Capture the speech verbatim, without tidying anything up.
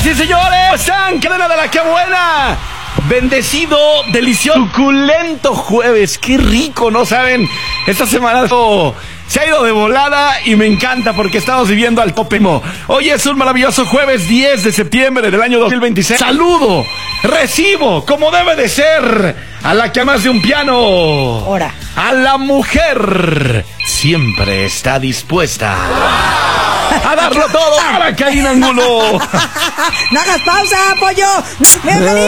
y señores, están cadena de la que buena. Bendecido, delicioso, suculento jueves. Qué rico, ¿no saben? Esta semana oh, se ha ido de volada y me encanta porque estamos viviendo al topimo. Hoy es un maravilloso jueves diez de septiembre del año dos mil veintiséis. Saludo, recibo, como debe de ser, a la que más de un piano. Ahora. A la mujer siempre está dispuesta a darlo todo para Karina Angulo. No hagas pausa, pollo. Bienvenido.